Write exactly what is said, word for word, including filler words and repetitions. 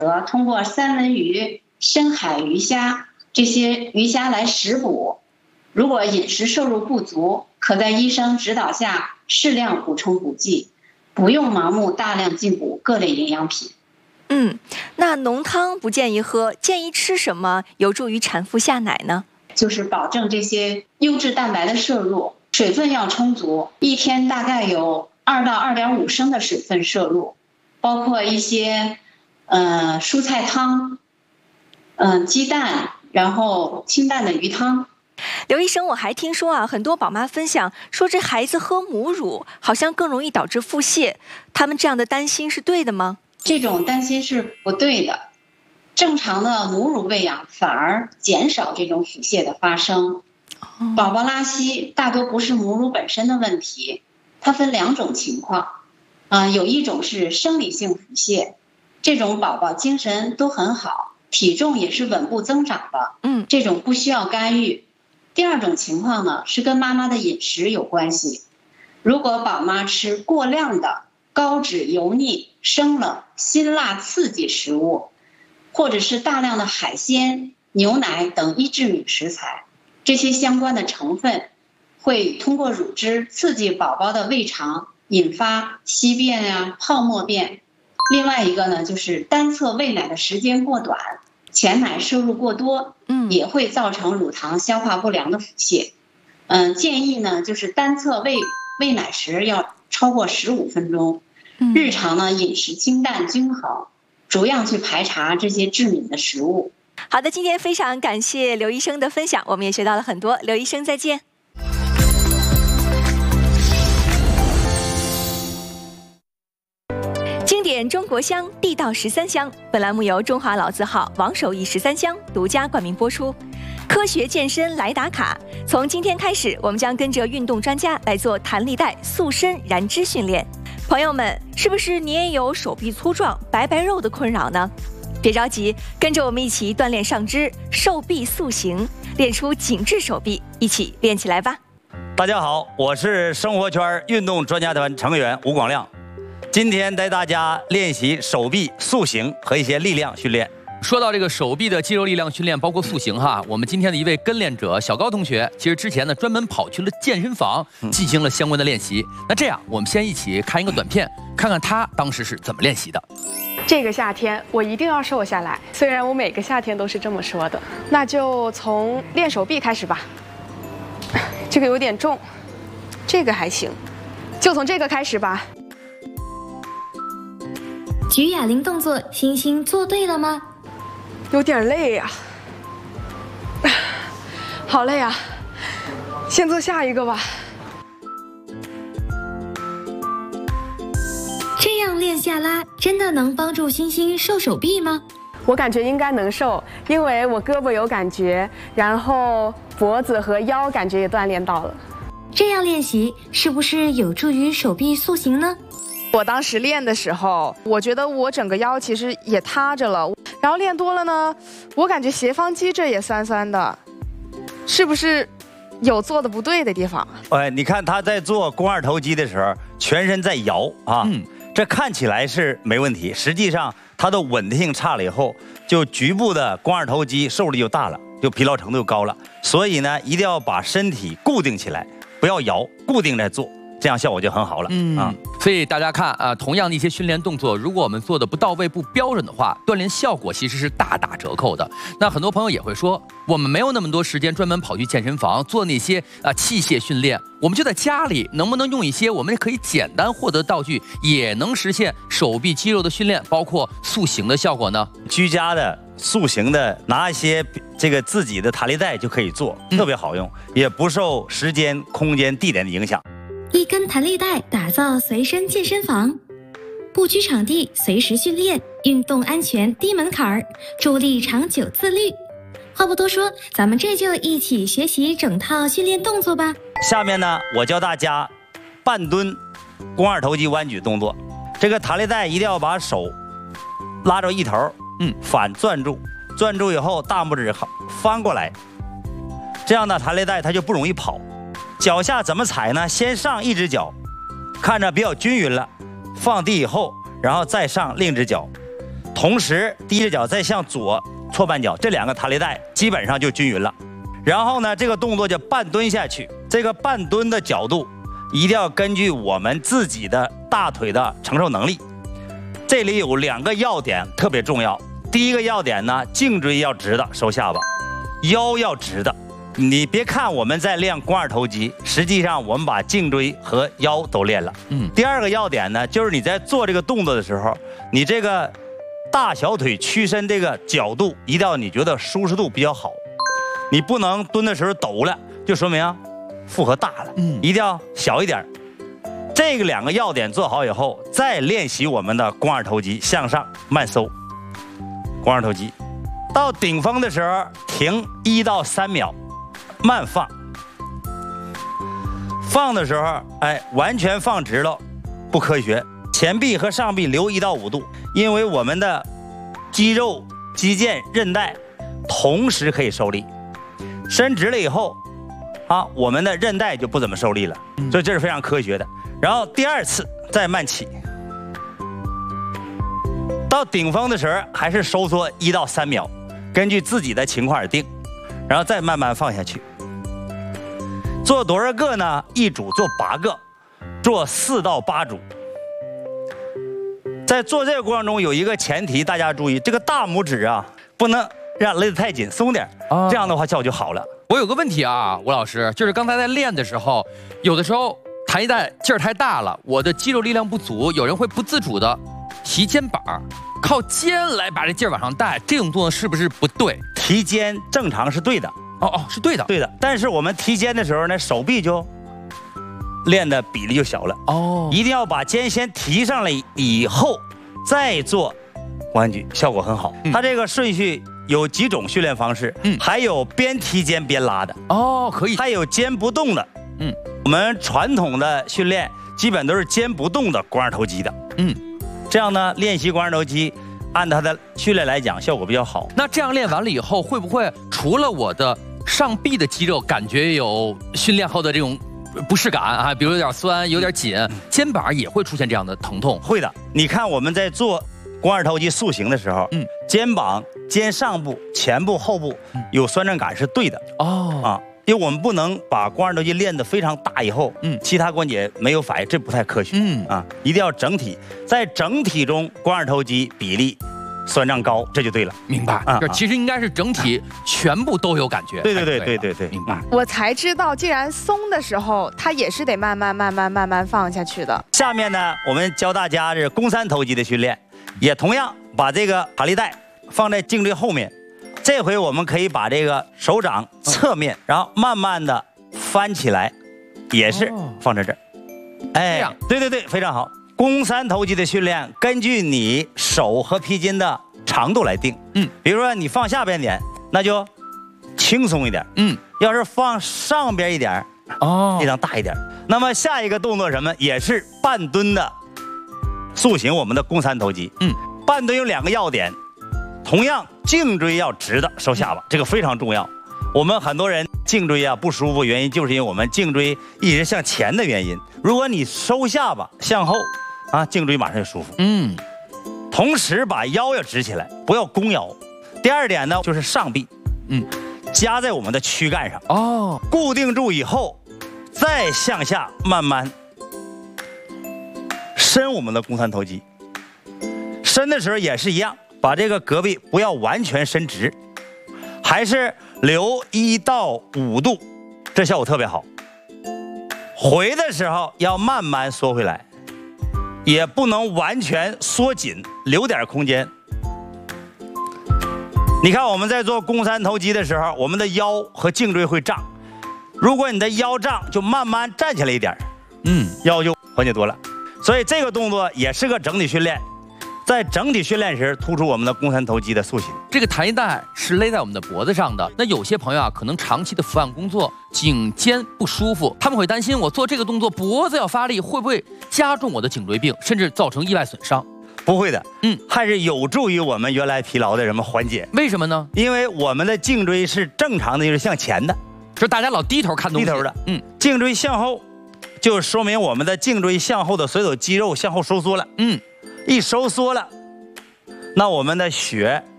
择通过三文鱼、深海鱼虾这些鱼虾来食补。如果饮食摄入不足，可在医生指导下适量补充补剂，不用盲目大量进补各类营养品。 嗯，那浓汤不建议喝，建议吃什么有助于产妇下奶呢？ 就是保证这些优质蛋白的摄入，水分要充足，一天大概有二到二点五升的水分摄入，包括一些呃蔬菜汤，嗯、呃、鸡蛋，然后清淡的鱼汤。 刘医生，我还听说啊，很多宝妈分享说这孩子喝母乳好像更容易导致腹泻，他们这样的担心是对的吗？ 这种担心是不对的，正常的母乳喂养反而减少这种腹泻的发生。宝宝拉稀大多不是母乳本身的问题，它分两种情况，啊、呃，有一种是生理性腹泻，这种宝宝精神都很好，体重也是稳步增长的， 嗯， 这种不需要干预。第二种情况呢，是跟妈妈的饮食有关系，如果宝妈吃过量的高脂、油腻、生冷、辛辣刺激食物，或者是大量的海鲜、牛奶等低致敏食材，这些相关的成分会通过乳汁刺激宝宝的胃肠，引发稀便呀、泡沫便。另外一个呢，就是单侧喂奶的时间过短，前奶摄入过多， 嗯， 也会造成乳糖消化不良的腹泻。嗯，建议呢，就是单侧喂喂奶时要超过十五分钟，日常呢饮食清淡均衡，逐样去排查这些致敏的食物。 好的，今天非常感谢刘医生的分享，我们也学到了很多。刘医生再见。经典中国香，地道十三香。本栏目由中华老字号王守义十三香独家冠名播出。科学健身来打卡，从今天开始，我们将跟着运动专家来做弹力带塑身燃脂训练。朋友们，是不是你也有手臂粗壮、白白肉的困扰呢？别着急，跟着我们一起锻炼上肢，瘦臂塑形，练出紧致手臂，一起练起来吧！ 大家好，我是生活圈运动专家团成员吴广亮，今天带大家练习手臂塑形和一些力量训练。 说到这个手臂的肌肉力量训练，包括塑形哈，我们今天的一位跟练者小高同学，其实之前呢专门跑去了健身房进行了相关的练习。那这样，我们先一起看一个短片，看看他当时是怎么练习的。 这个夏天我一定要瘦下来，虽然我每个夏天都是这么说的。那就从练手臂开始吧。这个有点重，这个还行，就从这个开始吧。 举哑铃动作，星星做对了吗？ 有点累呀、啊，好累啊！先做下一个吧。 这样练下拉，真的能帮助星星瘦手臂吗？ 我感觉应该能瘦，因为我胳膊有感觉，然后脖子和腰感觉也锻炼到了。 这样练习是不是有助于手臂塑形呢？ 我当时练的时候，我觉得我整个腰其实也塌着了，然后练多了呢，我感觉斜方肌这也酸酸的，是不是有做的不对的地方？ 哎，你看他在做肱二头肌的时候，全身在摇啊，嗯，这看起来是没问题，实际上它的稳定性差了以后，就局部的肱二头肌受力就大了，就疲劳程度就高了。所以呢，一定要把身体固定起来，不要摇，固定在做。这样效果就很好了。嗯啊， 所以大家看啊，同样的一些训练动作，如果我们做的不到位、不标准的话，锻炼效果其实是大打折扣的。那很多朋友也会说，我们没有那么多时间专门跑去健身房做那些啊器械训练，我们就在家里，能不能用一些我们可以简单获得道具，也能实现手臂肌肉的训练，包括塑形的效果呢？ 居家的塑形的，拿一些这个自己的弹力带就可以做，特别好用，嗯、也不受时间、空间、地点的影响。 一根弹力带打造随身健身房，不拘场地，随时训练，运动安全低门槛，助力长久自律。话不多说，咱们这就一起学习整套训练动作吧。 下面呢，我教大家半蹲肱二头肌弯举动作。这个弹力带一定要把手拉着一头，嗯，反攥住，攥住以后大拇指翻过来，这样呢，弹力带它就不容易跑。脚下怎么踩呢？先上一只脚，看着比较均匀了，放地以后，然后再上另一只脚， 同时第一只脚再向左错半脚，这两个弹力带基本上就均匀了。然后呢，这个动作就半蹲下去，这个半蹲的角度一定要根据我们自己的大腿的承受能力。这里有两个要点特别重要。第一个要点呢，颈椎要直的收下巴，腰要直的。你别看我们在练肱二头肌，实际上我们把颈椎和腰都练了。嗯。第二个要点呢，就是你在做这个动作的时候，你这个大小腿屈伸这个角度一定要你觉得舒适度比较好，你不能蹲的时候抖了，就说明啊负荷大了。嗯。一定要小一点。这个两个要点做好以后，再练习我们的肱二头肌，向上慢收，肱二头肌，到顶峰的时候停一到三秒，慢放。放的时候，哎，完全放直了，不科学。前臂和上臂留一到五度，因为我们的肌肉、肌腱、韧带同时可以受力。伸直了以后，啊，我们的韧带就不怎么受力了，所以这是非常科学的。然后第二次再慢起，到顶峰的时候还是收缩一到三秒，根据自己的情况而定，然后再慢慢放下去。做多少个呢？一组做八个，做四到八组。在做这个过程中有一个前提，大家注意，这个大拇指啊不能让勒得太紧，松点，这样的话效果就好了。 我有个问题啊，吴老师，就是刚才在练的时候，有的时候弹力带劲儿太大了，我的肌肉力量不足，有人会不自主的提肩膀，靠肩来把这劲儿往上带，这种动作是不是不对？ 提肩正常是对的， 哦哦，是对的， 对的。但是我们提肩的时候呢，手臂就练的比例就小了。哦，一定要把肩先提上来以后，再做弯举，效果很好。嗯、它这个顺序有几种训练方式，嗯，还有边提肩边拉的， 哦，可以， 还有肩不动的，嗯。我们传统的训练基本都是肩不动的肱二头肌的，嗯，这样呢练习肱二头肌，按它的训练来讲效果比较好。 那这样练完了以后，会不会除了我的上臂的肌肉感觉有训练后的这种不适感啊，比如有点酸、有点紧，肩膀也会出现这样的疼痛？ 会的。你看我们在做肱二头肌塑形的时候，嗯，肩膀、肩上部、前部、后部有酸胀感是对的。哦啊。因为我们不能把肱二头肌练得非常大以后，嗯，其他关节没有反应，这不太科学。嗯啊，一定要整体，在整体中肱二头肌比例酸胀高，这就对了。 明白啊，其实应该是整体全部都有感觉。 对对对对对对， 明白。 我才知道，既然松的时候，它也是得慢慢慢慢慢慢放下去的。 下面呢，我们教大家这肱三头肌的训练，也同样把这个弹力带放在颈椎后面。这回我们可以把这个手掌侧面，然后慢慢的翻起来，也是放在这儿。哎，对对对，非常好。肱三头肌的训练，根据你手和皮筋的长度来定。嗯，比如说你放下边点，那就轻松一点。嗯，要是放上边一点，哦，力量大一点。那么下一个动作什么？也是半蹲的塑形我们的肱三头肌。嗯，半蹲有两个要点。同样，颈椎要直的收下巴，这个非常重要。我们很多人颈椎啊不舒服，原因就是因为我们颈椎一直向前的原因。如果你收下巴向后，啊，颈椎马上就舒服。嗯，同时把腰要直起来，不要弓腰。第二点呢，就是上臂，嗯，夹在我们的躯干上。哦，固定住以后，再向下慢慢伸我们的肱三头肌。伸的时候也是一样。把这个胳臂不要完全伸直，还是留一到五度，这效果特别好。回的时候要慢慢缩回来，也不能完全缩紧，留点空间。你看我们在做肱三头肌的时候，我们的腰和颈椎会胀，如果你的腰胀，就慢慢站起来一点，嗯，腰就缓解多了。所以这个动作也是个整体训练。在整体训练时，突出我们的肱三头肌的塑形。 这个弹力带是勒在我们的脖子上的。那有些朋友啊，可能长期的伏案工作，颈肩不舒服，他们会担心我做这个动作，脖子要发力，会不会加重我的颈椎病，甚至造成意外损伤？ 不会的，嗯，还是有助于我们原来疲劳的人们缓解。 为什么呢？ 因为我们的颈椎是正常的，就是向前的， 就大家老低头看东西， 低头的，嗯，颈椎向后，就说明我们的颈椎向后的所有肌肉向后收缩了，嗯。一收缩了， 那我们的血